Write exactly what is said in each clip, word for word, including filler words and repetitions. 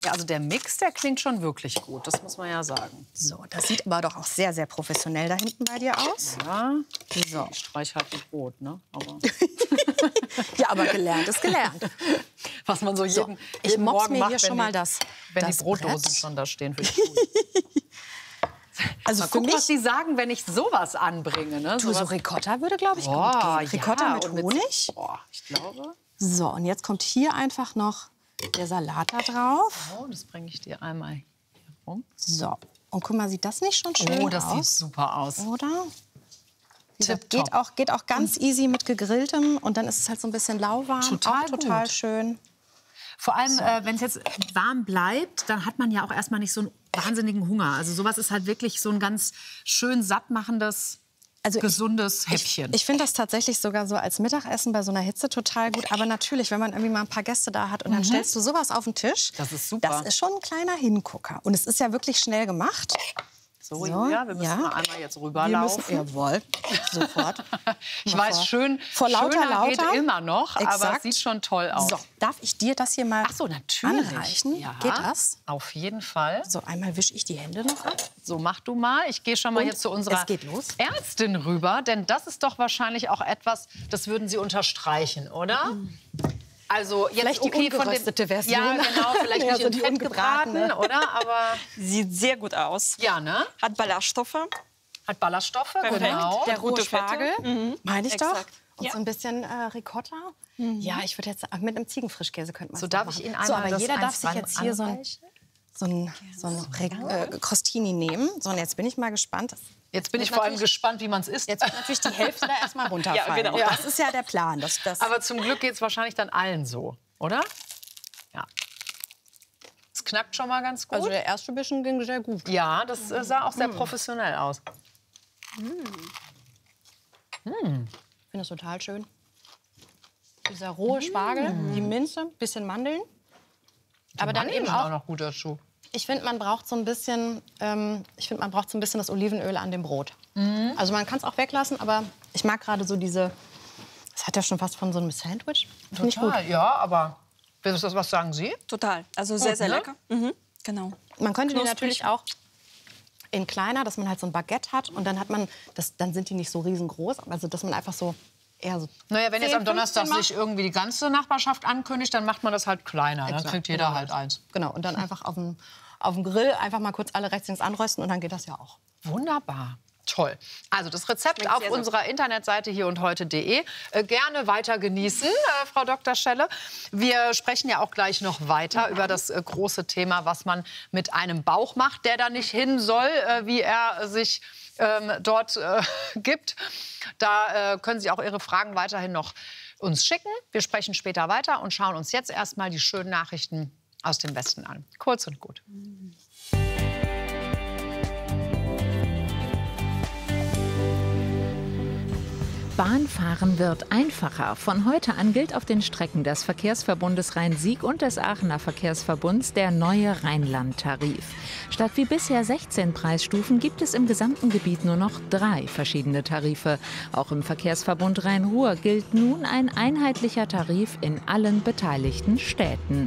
Ja, also der Mix, der klingt schon wirklich gut, das muss man ja sagen. So, das sieht aber doch auch sehr, sehr professionell da hinten bei dir aus. Ja, so. Ich streich halt mit Brot, ne? Aber ja, aber gelernt ist gelernt. Was man so jeden, so, ich jeden mobs Morgen mir macht, hier schon wenn mal die, das wenn das die Brotdosen Brett. schon da stehen für die Schule. Also mal für guck, mich, was die sagen, wenn ich sowas anbringe. Ne? du, so Sowas. Ricotta würde, glaube ich, Boah, gut gehen. Ricotta ja, mit und Honig. Boah, ich glaube. So, und jetzt kommt hier einfach noch der Salat da drauf. Oh, das bringe ich dir einmal hier rum. So, und guck mal, sieht das nicht schon schön aus? Oh, das aus? sieht super aus. Oder? Tipptopp. Geht auch, geht auch ganz easy mit gegrilltem und dann ist es halt so ein bisschen lauwarm. Total auch total gut. schön. Vor allem, so. äh, wenn es jetzt warm bleibt, dann hat man ja auch erstmal nicht so einen wahnsinnigen Hunger. Also sowas ist halt wirklich so ein ganz schön sattmachendes, also gesundes ich, Häppchen. Ich, ich finde das tatsächlich sogar so als Mittagessen bei so einer Hitze total gut. Aber natürlich, wenn man irgendwie mal ein paar Gäste da hat und dann Mhm. stellst du sowas auf den Tisch. Das ist super. Das ist schon ein kleiner Hingucker. Und es ist ja wirklich schnell gemacht. So, So, Julia, wir müssen ja. mal einmal jetzt Wir rüberlaufen. müssen, jawohl, sofort. Ich Mal weiß, vor. schön, Vor lauter, schöner lauter. geht immer noch, aber Exakt. es sieht schon toll aus. So, darf ich dir das hier mal Ach so, natürlich. anreichen? Ja, Geht das? Auf jeden Fall. So, einmal wische ich die Hände noch ab. So, mach du mal. Ich gehe schon mal Und jetzt zu unserer es geht los. Ärztin rüber, denn das ist doch wahrscheinlich auch etwas, das würden Sie unterstreichen, oder? Also jetzt Vielleicht die okay von ungeröstete dem, Version. Ja, genau, vielleicht Ja, nicht so in die Fett ungebratene. gebraten, oder? Aber Sieht sehr gut aus. ja, ne? Hat Ballaststoffe. Hat Ballaststoffe, Perfekt. genau. Der rote Gute Fette. Spargel, meine ich doch. Exakt. Und Ja. so ein bisschen äh, Ricotta. Ja, ich würde jetzt mit einem Ziegenfrischkäse könnte man So es darf machen. ich Ihnen So, einmal aber das jeder darf eins sich jetzt hier so ein, anreichen? so ein, so ein Re äh, Crostini nehmen. So, und jetzt bin ich mal gespannt. Jetzt bin ich Wird vor allem natürlich- gespannt, wie man es isst. Jetzt wird natürlich die Hälfte da erstmal runterfallen. genau. Das ist ja der Plan. Das, das Aber zum Glück geht es wahrscheinlich dann allen so, oder? Ja. Es knackt schon mal ganz gut. also der erste Bissen ging sehr gut. Ja, das äh, sah auch sehr professionell aus. Ich finde das total schön. Dieser rohe Spargel, die Minze, bisschen Mandeln. Aber dann Mandeln eben sind auch, noch gut dazu. ich finde, man braucht so ein bisschen, ähm, ich finde, man braucht so ein bisschen das Olivenöl an dem Brot. Also man kann es auch weglassen, aber ich mag gerade so diese, das hat ja schon fast von so einem Sandwich. Finde ich gut. Total, ja, aber was, was sagen Sie? Total. Also sehr, sehr ne? lecker. Mhm. Genau. Man könnte die Knusprig. natürlich auch in kleiner, dass man halt so ein Baguette hat und dann hat man, das, dann sind die nicht so riesengroß, also dass man einfach so eher so. Naja, wenn jetzt zehn, am Donnerstag fünfzehn sich irgendwie die ganze Nachbarschaft ankündigt, dann macht man das halt kleiner. Dann Exakt, kriegt jeder genau halt das. eins. Genau, und dann einfach auf dem, auf dem Grill einfach mal kurz alle rechts links anrösten und dann geht das ja auch. Wunderbar. Toll. Also das Rezept Schmeckt auf sehr, sehr unserer Internetseite hier und heute punkt de. Äh, gerne weiter genießen, äh, Frau Doktor Schelle. Wir sprechen ja auch gleich noch weiter über das äh, große Thema, was man mit einem Bauch macht, der da nicht hin soll, äh, wie er sich ähm, dort äh, gibt. Da äh, können Sie auch Ihre Fragen weiterhin noch uns schicken. Wir sprechen später weiter und schauen uns jetzt erstmal die schönen Nachrichten aus dem Westen an. Kurz und gut. Bahnfahren wird einfacher. Von heute an gilt auf den Strecken des Verkehrsverbundes Rhein-Sieg und des Aachener Verkehrsverbunds der neue Rheinland-Tarif. Statt wie bisher sechzehn Preisstufen gibt es im gesamten Gebiet nur noch drei verschiedene Tarife. Auch im Verkehrsverbund Rhein-Ruhr gilt nun ein einheitlicher Tarif in allen beteiligten Städten.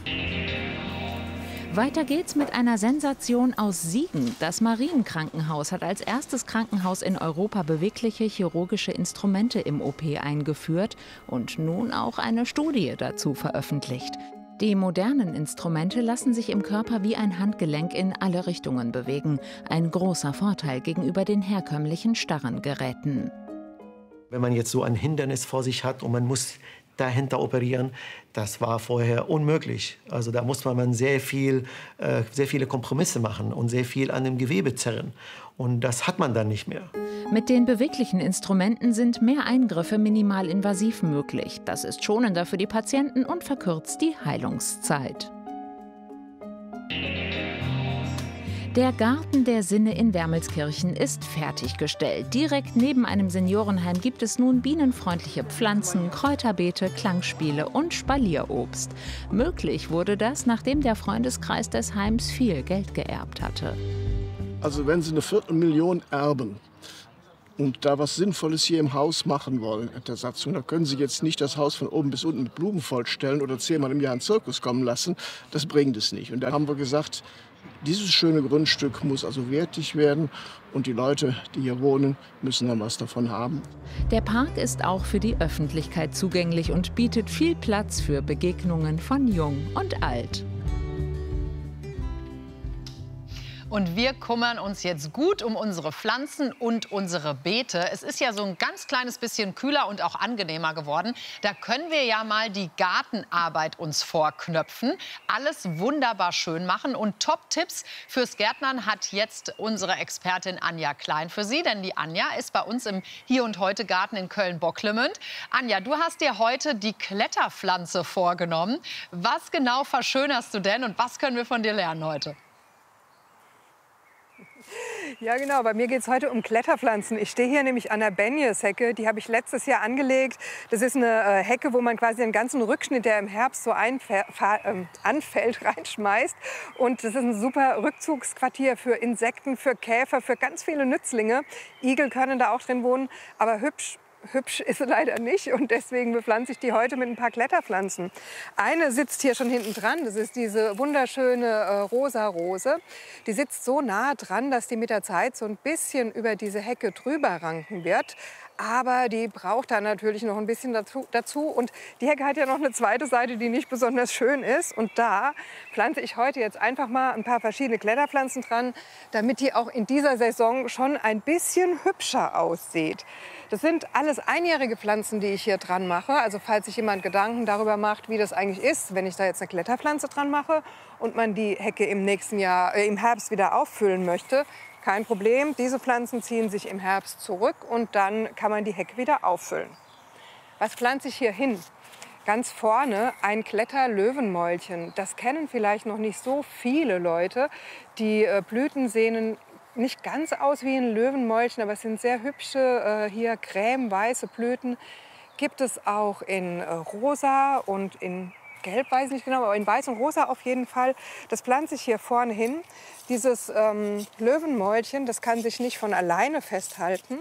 Weiter geht's mit einer Sensation aus Siegen. Das Marienkrankenhaus hat als erstes Krankenhaus in Europa bewegliche chirurgische Instrumente im O P eingeführt und nun auch eine Studie dazu veröffentlicht. Die modernen Instrumente lassen sich im Körper wie ein Handgelenk in alle Richtungen bewegen. Ein großer Vorteil gegenüber den herkömmlichen starren Geräten. Wenn man jetzt so ein Hindernis vor sich hat und man muss dahinter operieren, das war vorher unmöglich. Also da muss man sehr viel, äh, sehr viele Kompromisse machen und sehr viel an dem Gewebe zerren. Und das hat man dann nicht mehr. Mit den beweglichen Instrumenten sind mehr Eingriffe minimalinvasiv möglich. Das ist schonender für die Patienten und verkürzt die Heilungszeit. Der Garten der Sinne in Wermelskirchen ist fertiggestellt. Direkt neben einem Seniorenheim gibt es nun bienenfreundliche Pflanzen, Kräuterbeete, Klangspiele und Spalierobst. Möglich wurde das, nachdem der Freundeskreis des Heims viel Geld geerbt hatte. Also wenn Sie eine Viertelmillion erben, und da was Sinnvolles hier im Haus machen wollen in der Satzung, da können Sie jetzt nicht das Haus von oben bis unten mit Blumen vollstellen oder zehnmal im Jahr einen Zirkus kommen lassen. Das bringt es nicht. Und da haben wir gesagt, dieses schöne Grundstück muss also wertig werden und die Leute, die hier wohnen, müssen dann was davon haben. Der Park ist auch für die Öffentlichkeit zugänglich und bietet viel Platz für Begegnungen von Jung und Alt. Und wir kümmern uns jetzt gut um unsere Pflanzen und unsere Beete. Es ist ja so ein ganz kleines bisschen kühler und auch angenehmer geworden. Da können wir ja mal die Gartenarbeit uns vorknöpfen. Alles wunderbar schön machen. Und Top-Tipps fürs Gärtnern hat jetzt unsere Expertin Anja Klein für Sie. Denn die Anja ist bei uns im Hier und Heute Garten in Köln-Bocklemünd. Anja, du hast dir heute die Kletterpflanze vorgenommen. Was genau verschönerst du denn und was können wir von dir lernen heute? Ja, genau. Bei mir geht es heute um Kletterpflanzen. Ich stehe hier nämlich an der Benjeshecke. Die habe ich letztes Jahr angelegt. Das ist eine äh, Hecke, wo man quasi den ganzen Rückschnitt, der im Herbst so einfä- äh, anfällt, reinschmeißt. Und das ist ein super Rückzugsquartier für Insekten, für Käfer, für ganz viele Nützlinge. Igel können da auch drin wohnen. Aber hübsch Hübsch ist sie leider nicht und deswegen bepflanze ich die heute mit ein paar Kletterpflanzen. Eine sitzt hier schon hinten dran, das ist diese wunderschöne äh, rosa Rose. Die sitzt so nah dran, dass die mit der Zeit so ein bisschen über diese Hecke drüber ranken wird. Aber die braucht dann natürlich noch ein bisschen dazu, dazu. Und die Hecke hat ja noch eine zweite Seite, die nicht besonders schön ist. Und da pflanze ich heute jetzt einfach mal ein paar verschiedene Kletterpflanzen dran, damit die auch in dieser Saison schon ein bisschen hübscher aussieht. Das sind alles einjährige Pflanzen, die ich hier dran mache. Also falls sich jemand Gedanken darüber macht, wie das eigentlich ist, wenn ich da jetzt eine Kletterpflanze dran mache und man die Hecke im nächsten Jahr, äh, im Herbst wieder auffüllen möchte, kein Problem. Diese Pflanzen ziehen sich im Herbst zurück und dann kann man die Hecke wieder auffüllen. Was pflanze ich hier hin? Ganz vorne ein Kletterlöwenmäulchen. Das kennen vielleicht noch nicht so viele Leute. Die äh, Blüten sehen nicht ganz aus wie ein Löwenmäulchen, aber es sind sehr hübsche, äh, hier cremeweiße Blüten. Gibt es auch in äh, rosa und in gelb, weiß ich nicht genau, aber in weiß und rosa auf jeden Fall. Das pflanze ich hier vorne hin. Dieses ähm, Löwenmäulchen, das kann sich nicht von alleine festhalten.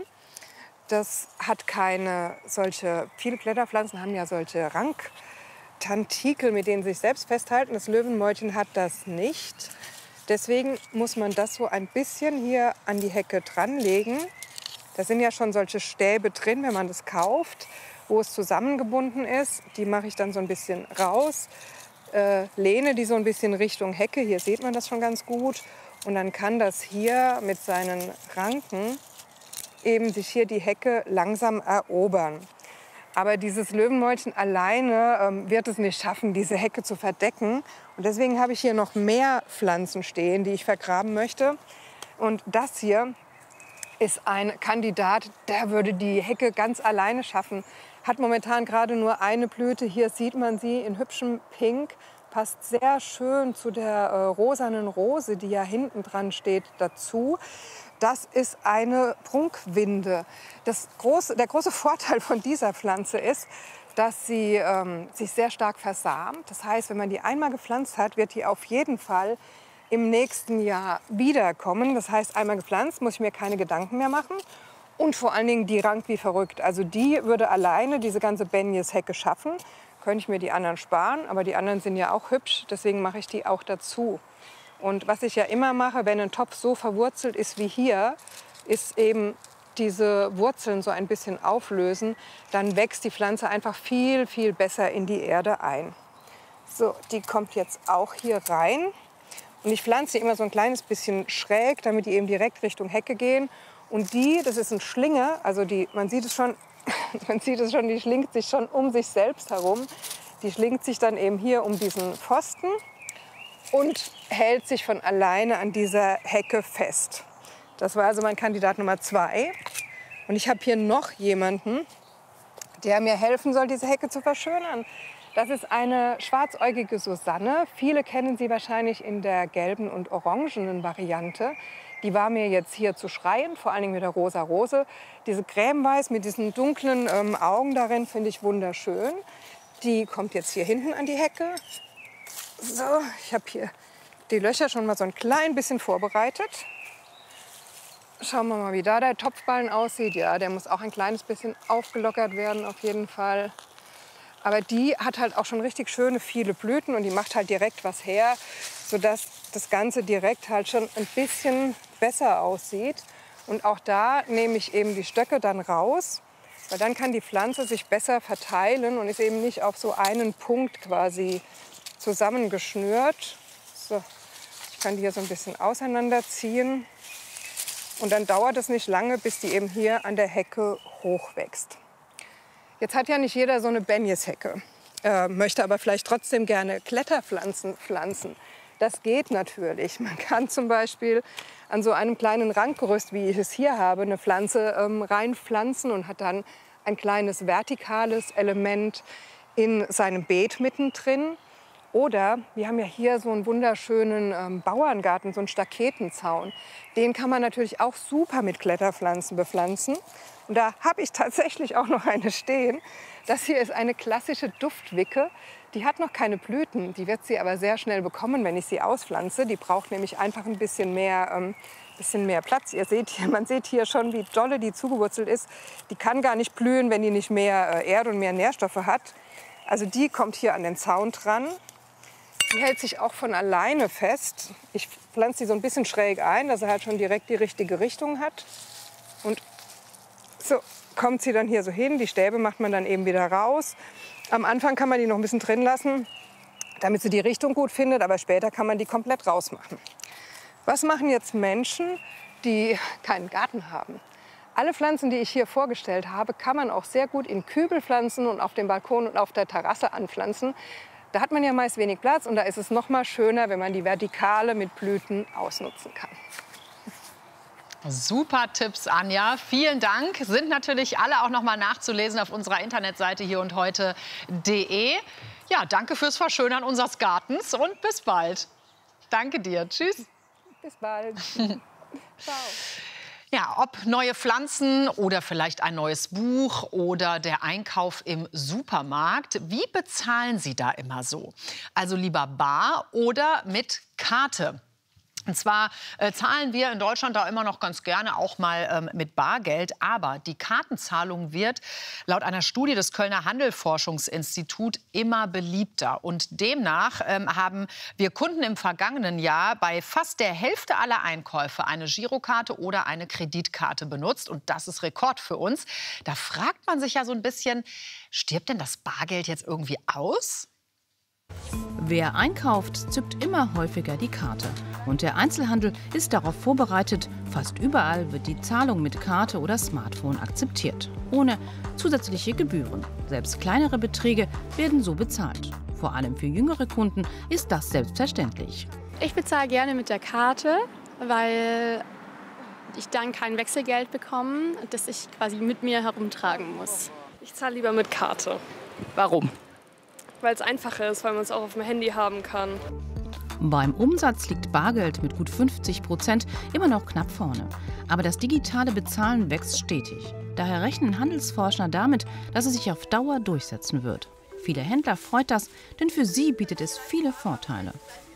Das hat keine solche, viele Kletterpflanzen haben ja solche Ranktantikel, mit denen sie sich selbst festhalten. Das Löwenmäulchen hat das nicht. Deswegen muss man das so ein bisschen hier an die Hecke dranlegen. Da sind ja schon solche Stäbe drin, wenn man das kauft, wo es zusammengebunden ist. Die mache ich dann so ein bisschen raus, äh, lehne die so ein bisschen Richtung Hecke. Hier sieht man das schon ganz gut. Und dann kann das hier mit seinen Ranken eben sich hier die Hecke langsam erobern. Aber dieses Löwenmäulchen alleine ähm, wird es nicht schaffen, diese Hecke zu verdecken. Und deswegen habe ich hier noch mehr Pflanzen stehen, die ich vergraben möchte. Und das hier ist ein Kandidat, der würde die Hecke ganz alleine schaffen. Hat momentan gerade nur eine Blüte. Hier sieht man sie in hübschem Pink. Passt sehr schön zu der äh, rosanen Rose, die ja hinten dran steht, dazu. Das ist eine Prunkwinde. Das große, der große Vorteil von dieser Pflanze ist, dass sie ähm, sich sehr stark versamt. Das heißt, wenn man die einmal gepflanzt hat, wird die auf jeden Fall im nächsten Jahr wiederkommen. Das heißt, einmal gepflanzt, muss ich mir keine Gedanken mehr machen. Und vor allen Dingen, die rankt wie verrückt. Also die würde alleine diese ganze Benjeshecke schaffen. Könnte ich mir die anderen sparen, aber die anderen sind ja auch hübsch. Deswegen mache ich die auch dazu. Und was ich ja immer mache, wenn ein Topf so verwurzelt ist wie hier, ist eben diese Wurzeln so ein bisschen auflösen. Dann wächst die Pflanze einfach viel, viel besser in die Erde ein. So, die kommt jetzt auch hier rein. Und ich pflanze sie immer so ein kleines bisschen schräg, damit die eben direkt Richtung Hecke gehen. Und die, das ist ein Schlinge, also die, man sieht es schon, man sieht es schon, die schlingt sich schon um sich selbst herum. Die schlingt sich dann eben hier um diesen Pfosten und hält sich von alleine an dieser Hecke fest. Das war also mein Kandidat Nummer zwei. Und ich habe hier noch jemanden, der mir helfen soll, diese Hecke zu verschönern. Das ist eine schwarzäugige Susanne. Viele kennen sie wahrscheinlich in der gelben und orangenen Variante. Die war mir jetzt hier zu schreien, vor allen Dingen mit der rosa Rose. Diese cremeweiß mit diesen dunklen ähm, Augen darin finde ich wunderschön. Die kommt jetzt hier hinten an die Hecke. So, ich habe hier die Löcher schon mal so ein klein bisschen vorbereitet. schauen wir mal, wie da der Topfballen aussieht. Ja, der muss auch ein kleines bisschen aufgelockert werden auf jeden Fall. Aber die hat halt auch schon richtig schöne, viele Blüten und die macht halt direkt was her, sodass das Ganze direkt halt schon ein bisschen besser aussieht. Und auch da nehme ich eben die Stöcke dann raus, weil dann kann die Pflanze sich besser verteilen und ist eben nicht auf so einen Punkt quasi zusammengeschnürt. So, ich kann die hier so ein bisschen auseinanderziehen. Und dann dauert es nicht lange, bis die eben hier an der Hecke hochwächst. Jetzt hat ja nicht jeder so eine Benjeshecke, äh, möchte aber vielleicht trotzdem gerne Kletterpflanzen pflanzen. Das geht natürlich. Man kann zum Beispiel an so einem kleinen Rankgerüst, wie ich es hier habe, eine Pflanze ähm, reinpflanzen und hat dann ein kleines vertikales Element in seinem Beet mittendrin. Oder wir haben ja hier so einen wunderschönen ähm, Bauerngarten, so einen Staketenzaun. Den kann man natürlich auch super mit Kletterpflanzen bepflanzen. Und da habe ich tatsächlich auch noch eine stehen. Das hier ist eine klassische Duftwicke. Die hat noch keine Blüten. Die wird sie aber sehr schnell bekommen, wenn ich sie auspflanze. Die braucht nämlich einfach ein bisschen mehr, ähm, bisschen mehr Platz. Ihr seht hier, man sieht hier schon, wie dolle die zugewurzelt ist. Die kann gar nicht blühen, wenn die nicht mehr äh, Erde und mehr Nährstoffe hat. Also die kommt hier an den Zaun dran. Die hält sich auch von alleine fest. Ich pflanze sie so ein bisschen schräg ein, dass sie halt schon direkt die richtige Richtung hat. Und so kommt sie dann hier so hin. Die Stäbe macht man dann eben wieder raus. Am Anfang kann man die noch ein bisschen drin lassen, damit sie die Richtung gut findet. Aber später kann man die komplett rausmachen. Was machen jetzt Menschen, die keinen Garten haben? Alle Pflanzen, die ich hier vorgestellt habe, kann man auch sehr gut in Kübel pflanzen und auf dem Balkon und auf der Terrasse anpflanzen. Da hat man ja meist wenig Platz und da ist es noch mal schöner, wenn man die Vertikale mit Blüten ausnutzen kann. Super Tipps, Anja. Vielen Dank. Sind natürlich alle auch noch mal nachzulesen auf unserer Internetseite hier und heute punkt de. Ja, danke fürs Verschönern unseres Gartens und bis bald. Danke dir. Tschüss. Bis bald. Ciao. Ja, ob neue Pflanzen oder vielleicht ein neues Buch oder der Einkauf im Supermarkt. Wie bezahlen Sie da immer so? Also lieber bar oder mit Karte? Und zwar äh, zahlen wir in Deutschland da immer noch ganz gerne auch mal ähm, mit Bargeld. Aber die Kartenzahlung wird laut einer Studie des Kölner Handelforschungsinstituts immer beliebter. Und demnach ähm, haben wir Kunden im vergangenen Jahr bei fast der Hälfte aller Einkäufe eine Girokarte oder eine Kreditkarte benutzt. Und das ist Rekord für uns. Da fragt man sich ja so ein bisschen, stirbt denn das Bargeld jetzt irgendwie aus? Wer einkauft, zückt immer häufiger die Karte. Und der Einzelhandel ist darauf vorbereitet. Fast überall wird die Zahlung mit Karte oder Smartphone akzeptiert. Ohne zusätzliche Gebühren. Selbst kleinere Beträge werden so bezahlt. Vor allem für jüngere Kunden ist das selbstverständlich. Ich bezahle gerne mit der Karte, weil ich dann kein Wechselgeld bekomme, das ich quasi mit mir herumtragen muss. Ich zahle lieber mit Karte. Warum? Weil es einfacher ist, weil man es auch auf dem Handy haben kann. Beim Umsatz liegt Bargeld mit gut fünfzig Prozent immer noch knapp vorne. Aber das digitale Bezahlen wächst stetig. Daher rechnen Handelsforscher damit, dass es sich auf Dauer durchsetzen wird. Viele Händler freut das, denn für sie bietet es viele Vorteile.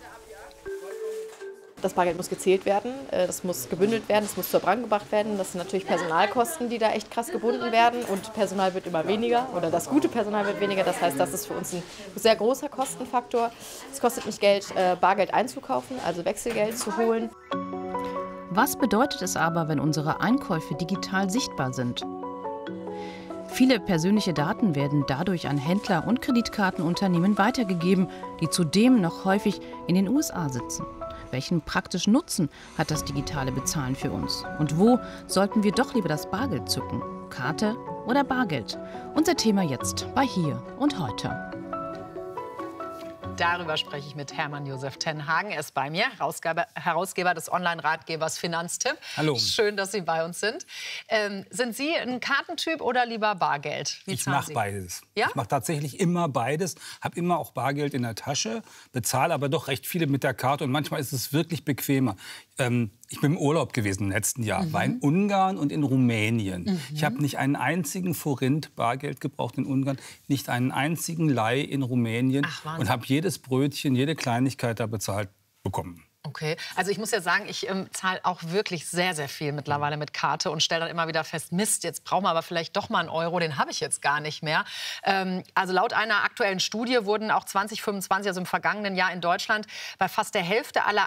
Das Bargeld muss gezählt werden, das muss gebündelt werden, das muss zur Bank gebracht werden. Das sind natürlich Personalkosten, die da echt krass gebunden werden. Und Personal wird immer weniger oder das gute Personal wird weniger. Das heißt, das ist für uns ein sehr großer Kostenfaktor. Es kostet nicht Geld, Bargeld einzukaufen, also Wechselgeld zu holen. Was bedeutet es aber, wenn unsere Einkäufe digital sichtbar sind? Viele persönliche Daten werden dadurch an Händler und Kreditkartenunternehmen weitergegeben, die zudem noch häufig in den U S A sitzen. Welchen praktischen Nutzen hat das digitale Bezahlen für uns? Und wo sollten wir doch lieber das Bargeld zücken? Karte oder Bargeld? Unser Thema jetzt bei Hier und Heute. Darüber spreche ich mit Hermann Josef Tenhagen. Er ist bei mir, Herausgeber, Herausgeber des Online-Ratgebers Finanztipp. Hallo. Schön, dass Sie bei uns sind. Ähm, sind Sie ein Kartentyp oder lieber Bargeld? Wie ich mache beides. Ja? Ich mache tatsächlich immer beides. Habe immer auch Bargeld in der Tasche, bezahle aber doch recht viele mit der Karte. Und manchmal ist es wirklich bequemer. Ähm, ich bin im Urlaub gewesen im letzten Jahr, mhm. war in Ungarn und in Rumänien. Mhm. Ich habe nicht einen einzigen Forint Bargeld gebraucht in Ungarn, nicht einen einzigen Lei in Rumänien. Ach, und habe jedes Brötchen, jede Kleinigkeit da bezahlt bekommen. Okay, also ich muss ja sagen, ich ähm, zahle auch wirklich sehr, sehr viel mittlerweile mit Karte und stelle dann immer wieder fest, Mist, jetzt brauchen wir aber vielleicht doch mal einen Euro, den habe ich jetzt gar nicht mehr. Ähm, also laut einer aktuellen Studie wurden auch zwanzig fünfundzwanzig, also im vergangenen Jahr in Deutschland, bei fast der Hälfte aller